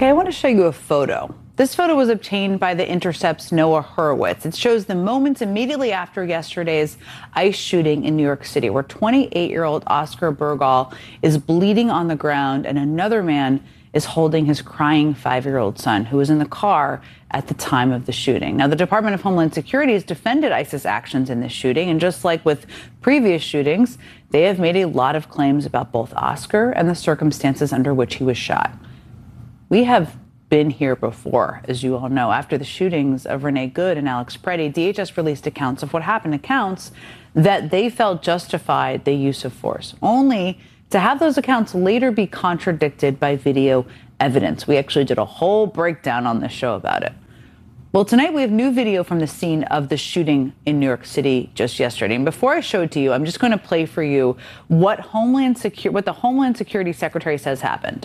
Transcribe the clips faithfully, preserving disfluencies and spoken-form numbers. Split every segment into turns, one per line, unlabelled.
Okay, I want to show you a photo. This photo was obtained by The Intercept's Noah Horowitz. It shows the moments immediately after yesterday's ICE shooting in New York City, where twenty-eight-year-old Oscar Burgal is bleeding on the ground and another man is holding his crying five-year-old son, who was in the car at the time of the shooting. Now, the Department of Homeland Security has defended ISIS actions in this shooting, and just like with previous shootings, they have made a lot of claims about both Oscar and the circumstances under which he was shot. We have been here before, as you all know. After the shootings of Renee Good and Alex Preddy, D H S released accounts of what happened, accounts that they felt justified the use of force, only to have those accounts later be contradicted by video evidence. We actually did a whole breakdown on this show about it. Well, tonight we have new video from the scene of the shooting in New York City just yesterday. And before I show it to you, I'm just going to play for you what Homeland Secu- what the Homeland Security Secretary says happened.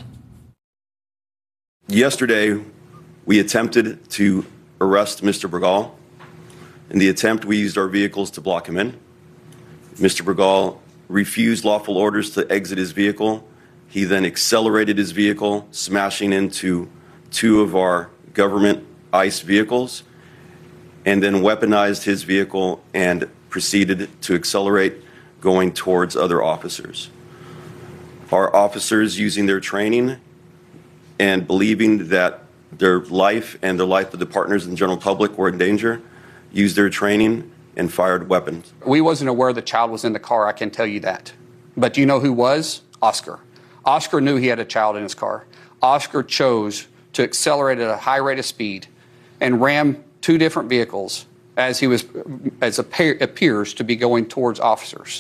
Yesterday, we attempted to arrest Mister Burgal. In the attempt, we used our vehicles to block him in. Mister Burgal refused lawful orders to exit his vehicle. He then accelerated his vehicle, smashing into two of our government ICE vehicles, and then weaponized his vehicle and proceeded to accelerate, going towards other officers. Our officers, using their training and believing that their life and the life of the partners and the general public were in danger, used their training and fired weapons.
We wasn't aware the child was in the car, I can tell you that. But do you know who was? Oscar. Oscar knew he had a child in his car. Oscar chose to accelerate at a high rate of speed and ram two different vehicles as he was, as appears to be going towards officers.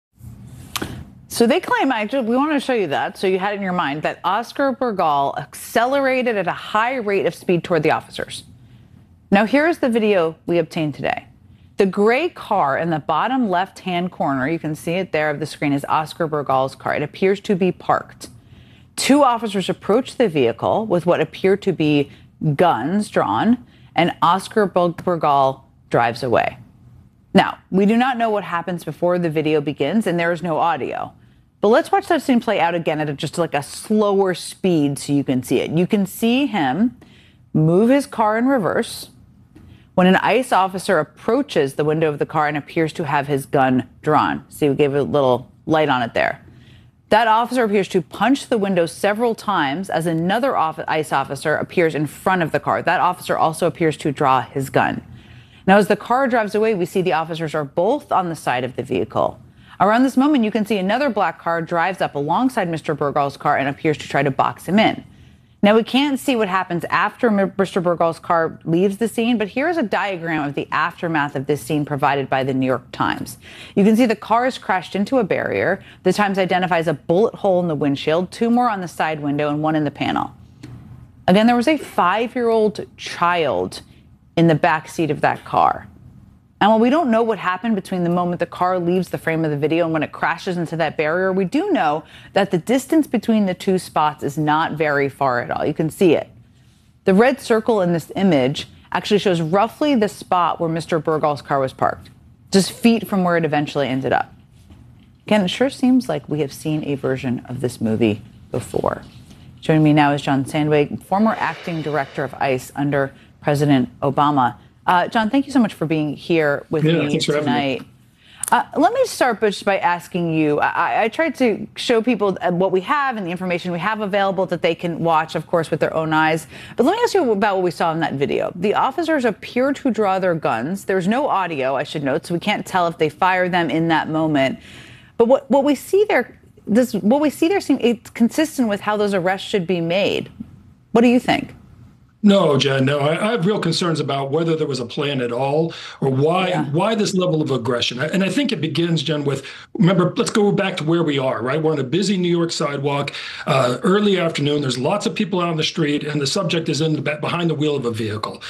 So they claim, actually, we want to show you that, so you had it in your mind, that Oscar Burgal accelerated at a high rate of speed toward the officers. Now, here's the video we obtained today. The gray car in the bottom left-hand corner, you can see it there of the screen, is Oscar Burgal's car. It appears to be parked. Two officers approach the vehicle with what appear to be guns drawn, and Oscar Burgal drives away. Now, we do not know what happens before the video begins, and there is no audio. But let's watch that scene play out again at a, just like a slower speed so you can see it. You can see him move his car in reverse when an ICE officer approaches the window of the car and appears to have his gun drawn. See, we gave a little light on it there. That officer appears to punch the window several times as another ICE officer appears in front of the car. That officer also appears to draw his gun. Now, as the car drives away, we see the officers are both on the side of the vehicle. Around this moment, you can see another black car drives up alongside Mister Burgal's car and appears to try to box him in. Now, we can't see what happens after Mister Burgal's car leaves the scene, but here's a diagram of the aftermath of this scene provided by the New York Times. You can see the car is crashed into a barrier. The Times identifies a bullet hole in the windshield, two more on the side window, and one in the panel. Again, there was a five-year-old child in the back seat of that car. And while we don't know what happened between the moment the car leaves the frame of the video and when it crashes into that barrier, we do know that the distance between the two spots is not very far at all. You can see it. The red circle in this image actually shows roughly the spot where Mister Burgal's car was parked, just feet from where it eventually ended up. Again, it sure seems like we have seen a version of this movie before. Joining me now is John Sandwig, former acting director of ICE under President Obama. Uh, John, thank you so much for being here with
yeah,
me tonight. Uh, let me start just by asking you, I, I tried to show people what we have and the information we have available that they can watch, of course, with their own eyes. But let me ask you about what we saw in that video. The officers appear to draw their guns. There's no audio, I should note, so we can't tell if they fire them in that moment. But what, what we see there, does what we see there seem it's consistent with how those arrests should be made. What do you think?
No, Jen, no. I, I have real concerns about whether there was a plan at all or why yeah. why this level of aggression. And I think it begins, Jen, with, remember, let's go back to where we are, right? We're on a busy New York sidewalk, uh, early afternoon. There's lots of people out on the street, and the subject is in the back, behind the wheel of a vehicle.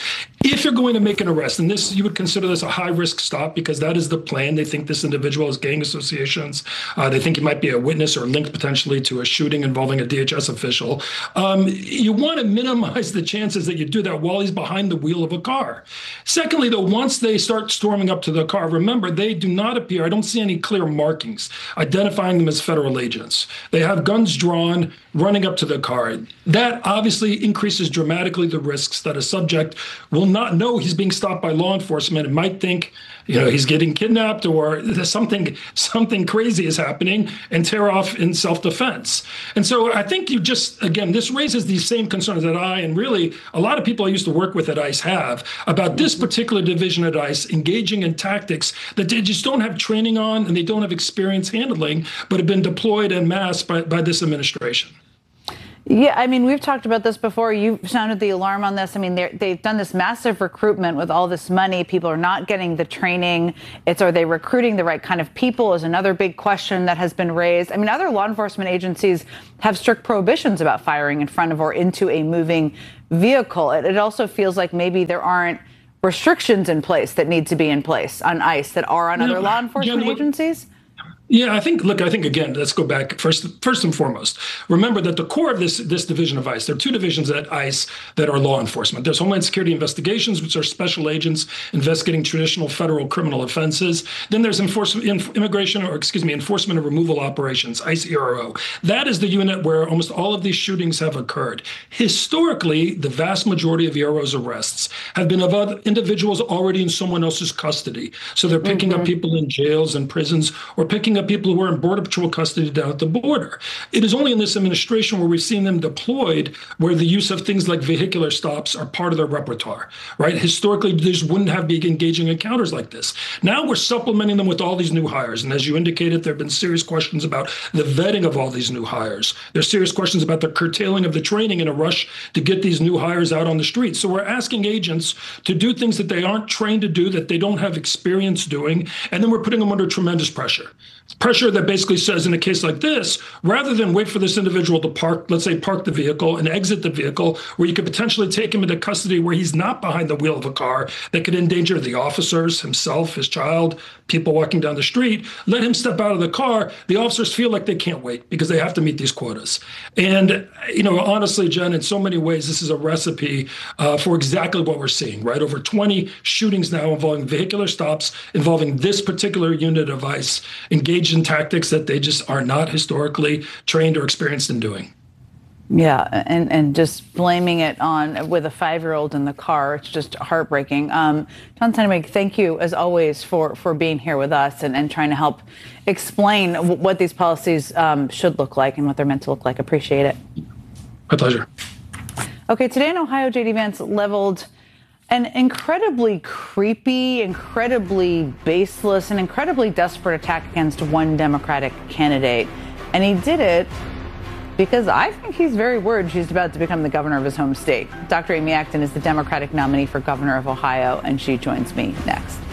if you're going to make an arrest, and this you would consider this a high-risk stop because that is the plan. They think this individual has gang associations. Uh, they think he might be a witness or linked potentially to a shooting involving a D H S official. Um, you want to minimize the chances that you do that while he's behind the wheel of a car. Secondly, though, once they start storming up to the car, remember, they do not appear, I don't see any clear markings identifying them as federal agents. They have guns drawn, running up to the car. That obviously increases dramatically the risks that a subject will not know he's being stopped by law enforcement and might think, you know, he's getting kidnapped or something something crazy is happening and tear off in self-defense. And so I think you just, again, this raises these same concerns that I and really a lot of people I used to work with at ICE have about this particular division at ICE engaging in tactics that they just don't have training on and they don't have experience handling, but have been deployed en masse by, by this administration.
Yeah, I mean, we've talked about this before. You've sounded the alarm on this. I mean, they've done this massive recruitment with all this money. People are not getting the training. It's, are they recruiting the right kind of people is another big question that has been raised. I mean, other law enforcement agencies have strict prohibitions about firing in front of or into a moving vehicle. It, it also feels like maybe there aren't restrictions in place that need to be in place on ICE that are on
Yeah,
other law enforcement
yeah,
agencies.
Yeah, I think, look, I think, again, let's go back first, first and foremost. Remember that the core of this this division of ICE, there are two divisions at ICE that are law enforcement. There's Homeland Security Investigations, which are special agents investigating traditional federal criminal offenses. Then there's enforcement, immigration, or excuse me, enforcement and removal operations, ICE E R O. That is the unit where almost all of these shootings have occurred. Historically, the vast majority of E R O's arrests have been of other individuals already in someone else's custody. So they're picking mm-hmm. up people in jails and prisons or picking up people who are in Border Patrol custody down at the border. It is only in this administration where we've seen them deployed where the use of things like vehicular stops are part of their repertoire, right? Historically, they just wouldn't have been engaging encounters like this. Now we're supplementing them with all these new hires. And as you indicated, there have been serious questions about the vetting of all these new hires. There's serious questions about the curtailing of the training in a rush to get these new hires out on the streets. So we're asking agents to do things that they aren't trained to do, that they don't have experience doing, and then we're putting them under tremendous pressure. Pressure that basically says in a case like this, rather than wait for this individual to park, let's say park the vehicle and exit the vehicle, where you could potentially take him into custody where he's not behind the wheel of a car that could endanger the officers, himself, his child, people walking down the street, let him step out of the car. The officers feel like they can't wait because they have to meet these quotas. And, you know, honestly, Jen, in so many ways, this is a recipe uh, for exactly what we're seeing, right? Over twenty shootings now involving vehicular stops, involving this particular unit of ICE, engaged in tactics that they just are not historically trained or experienced in doing.
Yeah, and, and just blaming it on with a five-year-old in the car, it's just heartbreaking. Um, John Sonnenberg, thank you, as always, for, for being here with us and, and trying to help explain w- what these policies um, should look like and what they're meant to look like. Appreciate it.
My pleasure.
Okay, today in Ohio, J D Vance leveled an incredibly creepy, incredibly baseless, and incredibly desperate attack against one Democratic candidate. And he did it because I think he's very worried she's about to become the governor of his home state. Doctor Amy Acton is the Democratic nominee for governor of Ohio, and she joins me next.